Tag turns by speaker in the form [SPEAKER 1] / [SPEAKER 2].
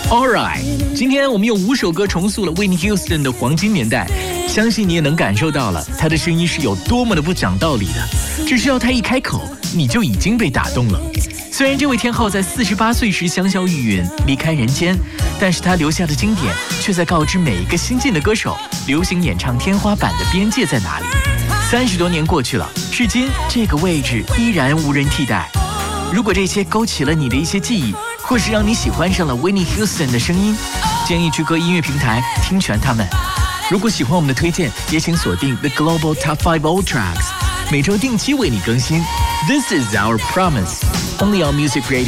[SPEAKER 1] Alright， 今天我们用5首歌重塑了 Whitney Houston 的黄金年代，相信你也能感受到了她的声音是有多么的不讲道理的，只需要她一开口，你就已经被打动了。虽然这位天后在48岁时香消玉殒离开人间，但是她留下的经典却在告知每一个新晋的歌手，流行演唱天花板的边界在哪里。30多年过去了，至今这个位置依然无人替代。如果这些勾起了你的一些记忆，或是让你喜欢上了 Whitney Houston 的声音，建议去各音乐平台听全他们。如果喜欢我们的推荐，也请锁定 The Global Top 5 Old Tracks， 每周定期为你更新。This is our promise, only on Music Radio.